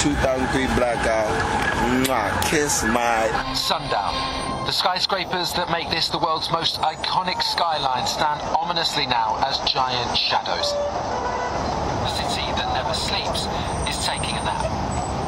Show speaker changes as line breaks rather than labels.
2003 blackout. Mwah, kiss my...
Sundown. The skyscrapers that make this the world's most iconic skyline stand ominously now as giant shadows.